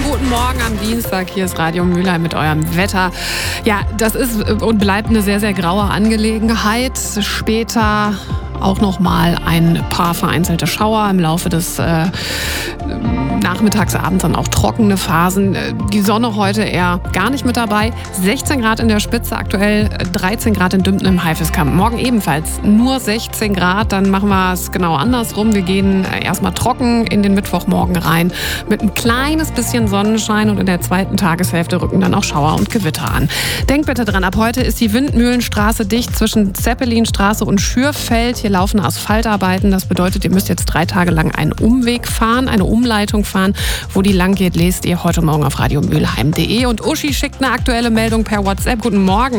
Guten Morgen am Dienstag. Hier ist Radio Mülheim mit eurem Wetter. Ja, das ist und bleibt eine sehr, sehr graue Angelegenheit. Später auch noch mal ein paar vereinzelte Schauer im Laufe des Nachmittags, abends dann auch trockene Phasen. Die Sonne heute eher gar nicht mit dabei. 16 Grad in der Spitze, aktuell 13 Grad in Dümpten im Haifiskamp. Morgen ebenfalls nur 16 Grad. Dann machen wir es genau andersrum. Wir gehen erstmal trocken in den Mittwochmorgen rein mit ein kleines bisschen Sonnenschein und in der zweiten Tageshälfte rücken dann auch Schauer und Gewitter an. Denkt bitte dran, ab heute ist die Windmühlenstraße dicht zwischen Zeppelinstraße und Schürfeld. Hier laufen Asphaltarbeiten. Das bedeutet, ihr müsst jetzt 3 Tage lang einen Umweg fahren, eine Umleitung fahren. Wo die lang geht, lest ihr heute Morgen auf radiomülheim.de. Und Uschi schickt eine aktuelle Meldung per WhatsApp. Guten Morgen.